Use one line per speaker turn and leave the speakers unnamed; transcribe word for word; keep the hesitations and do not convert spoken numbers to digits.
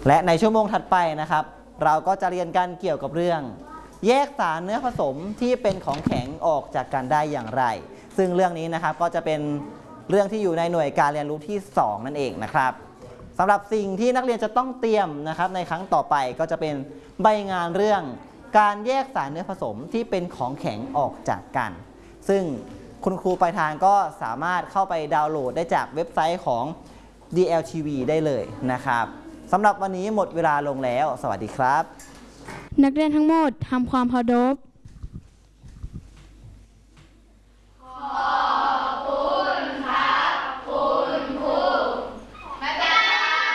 และในชั่วโมงถัดไปนะครับเราก็จะเรียนกันเกี่ยวกับเรื่องแยกสารเนื้อผสมที่เป็นของแข็งออกจากกันได้อย่างไรซึ่งเรื่องนี้นะครับก็จะเป็นเรื่องที่อยู่ในหน่วยการเรียนรู้ที่สองนั่นเองนะครับสำหรับสิ่งที่นักเรียนจะต้องเตรียมนะครับในครั้งต่อไปก็จะเป็นใบงานเรื่องการแยกสารเนื้อผสมที่เป็นของแข็งออกจากกันซึ่งคุณครูปลายทางก็สามารถเข้าไปดาวน์โหลดได้จากเว็บไซต์ของ ดี แอล ที วี ได้เลยนะครับสำหรับวันนี้หมดเวลาลงแล้วสวัสดีครับ
นักเรียนทั้งหมดทำความเคารพ